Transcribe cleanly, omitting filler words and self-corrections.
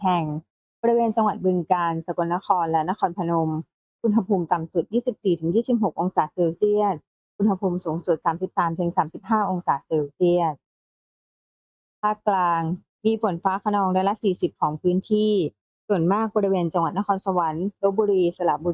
แห่งบริเวณจังหวัดบึงกาฬ สกลนคร และนครพนมอุณหภูมิต่ำสุด 24-26 องศาเซลเซียส อุณหภูมิสูงสุด 33-35 องศาเซลเซียส ภาคกลาง มีฝนฟ้าคะนองร้อยละ 40 ของพื้นที่ ส่วนมากบริเวณจังหวัดนครสวรรค์ ลพบุรี สระบุรี